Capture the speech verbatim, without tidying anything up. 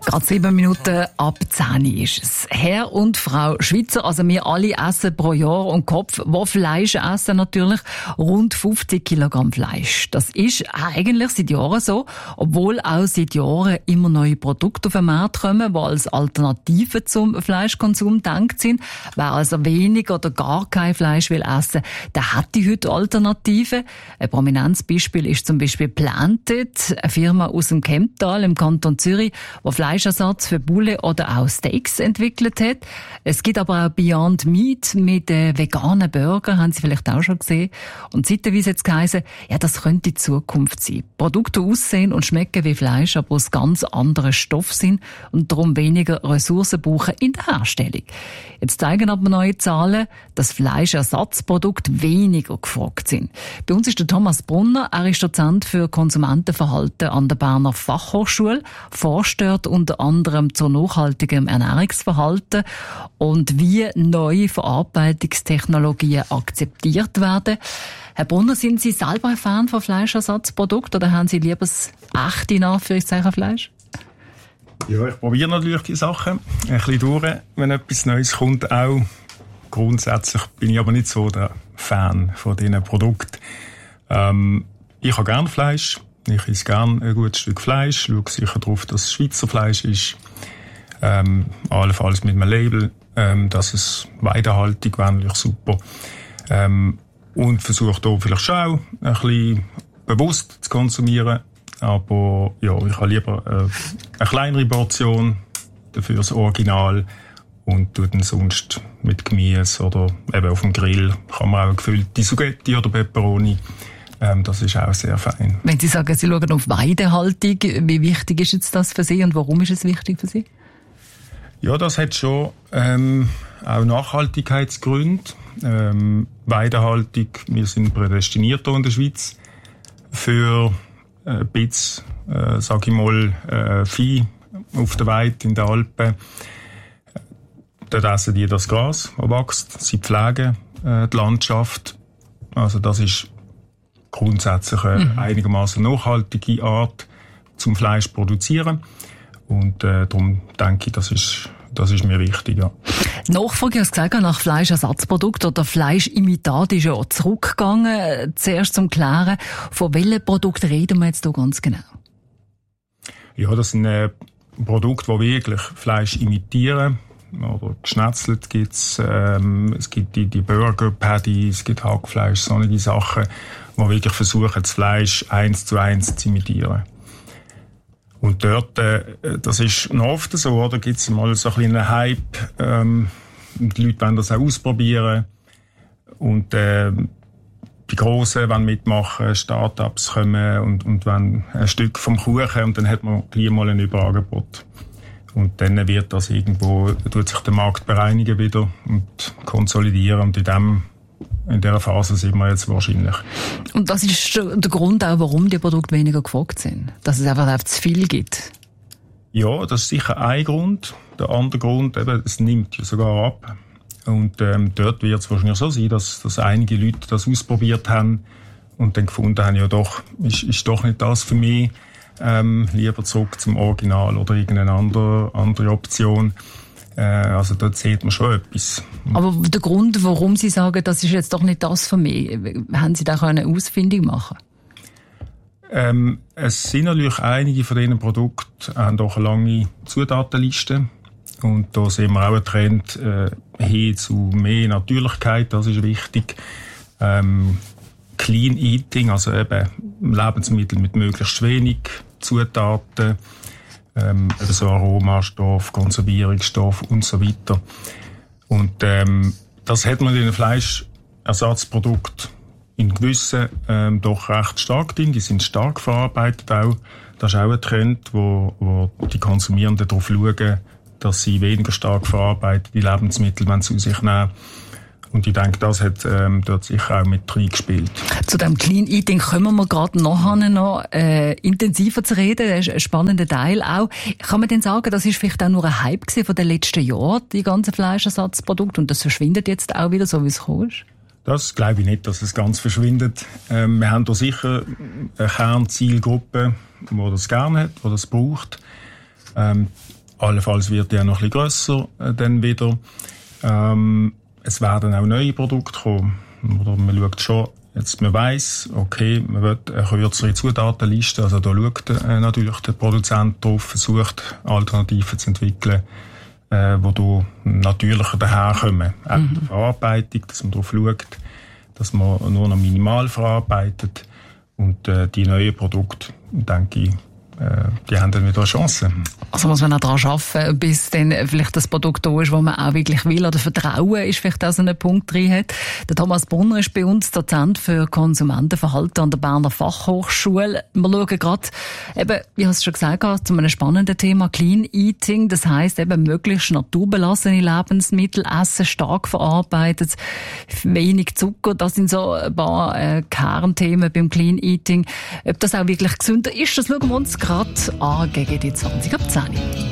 Gerade sieben Minuten ab zehn ist es. Herr und Frau Schweizer, also wir alle essen pro Jahr und Kopf, wo Fleisch essen natürlich, rund fünfzig Kilogramm Fleisch. Das ist eigentlich seit Jahren so, obwohl auch seit Jahren immer neue Produkte auf den Markt kommen, die als Alternative zum Fleischkonsum gedacht sind. Wer also wenig oder gar kein Fleisch will essen, der hat die heute Alternativen. Ein prominentes Beispiel ist zum Beispiel Planted, eine Firma aus dem Kemptal im Kanton Zürich, die Fleischersatz für Bulle oder auch Steaks entwickelt hat. Es gibt aber auch Beyond Meat mit äh, veganen Burger, haben Sie vielleicht auch schon gesehen. Und zeitweise hat es geheißen, ja, das könnte die Zukunft sein. Produkte aussehen und schmecken wie Fleisch, aber aus ganz anderen Stoffen sind und darum weniger Ressourcen brauchen in der Herstellung. Jetzt zeigen aber neue Zahlen, dass Fleischersatzprodukte weniger gefragt sind. Bei uns ist der Thomas Brunner, er ist Dozent für Konsumentenverhalten an der Berner Fachhochschule, forscht dort unter anderem zu nachhaltigem Ernährungsverhalten und wie neue Verarbeitungstechnologien akzeptiert werden. Herr Brunner, sind Sie selber ein Fan von Fleischersatzprodukten oder haben Sie lieber das echte, in Anführungszeichen, Fleisch? Ja, ich probiere natürlich die Sachen ein bisschen durch, wenn etwas Neues kommt auch. Grundsätzlich bin ich aber nicht so der Fan von diesen Produkten. Ähm, ich habe gerne Fleisch. Ich esse gerne ein gutes Stück Fleisch. Schaue sicher darauf, dass es Schweizer Fleisch ist. Ähm, allenfalls mit einem Label, ähm, dass es weidehaltig wäre, super. Ähm, und versuche da vielleicht schon auch ein bisschen bewusst zu konsumieren. Aber ja, ich habe lieber äh, eine kleinere Portion, dafür das Original. Und tue dann sonst mit Gemüse oder eben auf dem Grill kann man auch eine gefüllte Spaghetti oder Peperoni. Ähm, das ist auch sehr fein. Wenn Sie sagen, Sie schauen auf Weidehaltung, wie wichtig ist jetzt das für Sie und warum ist es wichtig für Sie? Ja, das hat schon ähm, auch Nachhaltigkeitsgründe. Ähm, Weidehaltung, wir sind prädestiniert hier in der Schweiz für ein bisschen, äh, sag ich mal, äh, Vieh auf der Weide in den Alpen. Dort essen die das Gras, das wächst. Sie pflegen äh, die Landschaft. Also das ist grundsätzlich eine mhm. einigermaßen nachhaltige Art zum Fleisch produzieren. Und äh, darum denke ich, das ist, das ist mir wichtig. Ja. Die Nachfrage, ich habe gesagt, nach Fleischersatzprodukten oder Fleischimitat ist ja zurückgegangen. Zuerst zum Klären, von welchen Produkten reden wir jetzt hier ganz genau? Ja, das sind äh, Produkte, die wirklich Fleisch imitieren. Oder geschnetzelt gibt's, ähm, es gibt die, die Burger Patty, es gibt Hackfleisch, solche Sachen, die wirklich versuchen, das Fleisch eins zu eins zu imitieren. Und dort, äh, das ist noch oft so, oder? Gibt's mal so ein bisschen einen Hype, ähm, und die Leute wollen das auch ausprobieren. Und, äh, die Grossen wollen mitmachen, Start-ups kommen und, und wollen ein Stück vom Kuchen und dann hat man gleich mal ein Überangebot. Und dann wird das irgendwo, tut sich der Markt bereinigen wieder und konsolidieren. Und in dem, in dieser Phase sind wir jetzt wahrscheinlich. Und das ist der Grund auch, warum die Produkte weniger gefragt sind? Dass es einfach zu viel gibt? Ja, das ist sicher ein Grund. Der andere Grund, eben, es nimmt ja sogar ab. Und ähm, dort wird es wahrscheinlich so sein, dass, dass einige Leute das ausprobiert haben und dann gefunden haben, ja doch, ist, ist doch nicht das für mich. Ähm, lieber zurück zum Original oder irgendeine andere, andere Option. Äh, also dort sieht man schon etwas. Aber der Grund, warum Sie sagen, das ist jetzt doch nicht das für mich, haben Sie da eine Ausfindung machen? Ähm, es sind natürlich einige von diesen Produkten haben doch eine lange Zutatenliste. Und da sehen wir auch einen Trend äh, hin zu mehr Natürlichkeit, das ist wichtig. Ähm, Clean Eating, also eben Lebensmittel mit möglichst wenig Zutaten, ähm, so Aromastoff, Konservierungsstoff und so weiter. Und ähm, das hat man in den Fleischersatzprodukten in gewissen ähm, doch recht stark drin. Die sind stark verarbeitet auch. Das ist auch ein Trend, wo, wo die Konsumierenden darauf schauen, dass sie weniger stark verarbeitete Lebensmittel zu sich nehmen. Und ich denke, das hat ähm, dort sicher auch mit reingespielt. Zu dem Clean Eating kommen wir gerade nachher noch äh, intensiver zu reden. Das ist ein spannender Teil auch. Kann man denn sagen, das ist vielleicht auch nur ein Hype gewesen von den letzten Jahren, die ganzen Fleischersatzprodukte, und das verschwindet jetzt auch wieder, so wie es gekommen ist? Das glaube ich nicht, dass es ganz verschwindet. Ähm, wir haben da sicher eine Kernzielgruppe, die das gerne hat, die das braucht. Ähm, allenfalls wird die auch noch ein bisschen grösser äh, dann wieder. Ähm, es werden auch neue Produkte kommen. Oder man schaut schon, jetzt man weiss, okay, man will eine kürzere Zutatenliste, also da schaut äh, natürlich der Produzent drauf, versucht Alternativen zu entwickeln, äh, die da natürlicher daherkommen. Auch mhm. die Verarbeitung, dass man darauf schaut, dass man nur noch minimal verarbeitet. Und äh, die neuen Produkte, denke ich, äh, die haben dann wieder eine Chance. Also muss man auch daran arbeiten, bis dann vielleicht das Produkt da ist, das man auch wirklich will. Oder Vertrauen ist vielleicht auch so ein Punkt drin hat. Der Thomas Brunner ist bei uns Dozent für Konsumentenverhalten an der Berner Fachhochschule. Wir schauen gerade, eben, ich habe es schon gesagt, zu einem spannenden Thema Clean Eating. Das heisst eben möglichst naturbelassene Lebensmittel essen, stark verarbeitet, wenig Zucker. Das sind so ein paar äh, Kernthemen beim Clean Eating. Ob das auch wirklich gesünder ist, das schauen wir uns gerade an gegen die zwanzig ab zehn.